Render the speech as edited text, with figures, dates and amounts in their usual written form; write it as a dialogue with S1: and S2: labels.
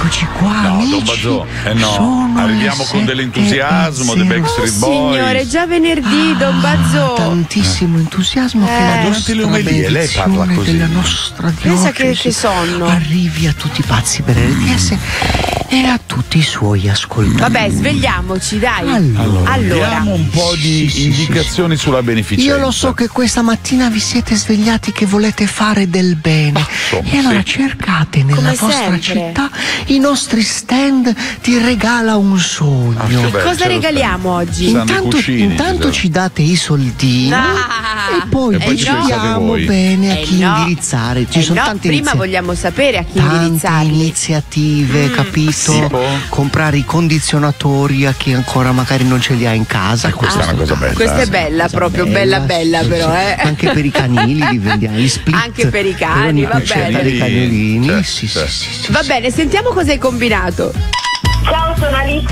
S1: Eccoci qua,
S2: No,
S1: amici.
S2: Don Bazzò, no.
S1: Sono
S2: Arriviamo
S1: le
S2: con dell'entusiasmo dei Backstreet Boys.
S3: Signore, già venerdì, Don Bazzò.
S1: Tantissimo entusiasmo che la
S2: durante le
S1: nostra
S2: omelie lei parla
S1: benedizione
S2: così.
S1: della nostra
S3: Pensa che
S1: diocesi
S3: sonno.
S1: arrivi a tutti i pazzi per RDS e a tutti i suoi ascoltatori.
S3: Vabbè, svegliamoci, dai.
S1: Allora.
S2: Diamo un po' di indicazioni sulla beneficenza.
S1: Io lo so che questa mattina vi siete svegliati che volete fare del bene. E allora cercate nella
S3: Come
S1: vostra
S3: sempre.
S1: città i nostri stand ti regala un sogno.
S2: che bello,
S3: Cosa
S2: c'è lo
S3: regaliamo oggi?
S2: Ci stanno i cuscini,
S1: Intanto
S2: ci
S1: ci date i soldini
S3: Ah,
S1: e poi
S2: e poi ci pensate
S1: decidiamo
S2: voi.
S1: bene a chi
S3: no.
S1: indirizzare. Ci sono
S3: no,
S1: tante
S3: prima vogliamo sapere a chi indirizzarli.
S1: iniziative, capito?
S2: Tipo?
S1: Comprare i condizionatori a chi ancora magari non ce li ha in casa.
S2: Questa è una cosa bella.
S3: Questa è bella, proprio bella
S1: sì,
S3: però,
S1: sì. Anche per i canili li vendiamo, gli split.
S3: Anche per i cani, va bene.
S1: Per i cagnolini,
S2: Certo,
S1: sì,
S2: certo.
S1: sì.
S3: Va bene, sentiamo cosa hai combinato.
S4: Ciao, sono Alice